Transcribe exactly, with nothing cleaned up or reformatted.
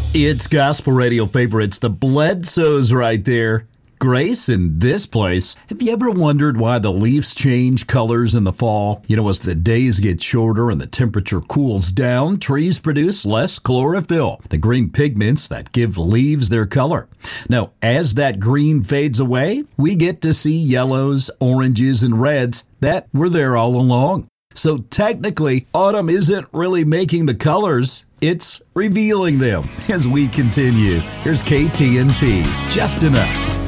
It's Gospel Radio favorites, the Bledsoes right there. Grace in this place. Have you ever wondered why the leaves change colors in the fall? You know, as the days get shorter and the temperature cools down, trees produce less chlorophyll, the green pigments that give leaves their color. Now, as that green fades away, we get to see yellows, oranges, and reds that were there all along. So technically, autumn isn't really making the colors, it's revealing them. As we continue, here's K T N T, Just Enough.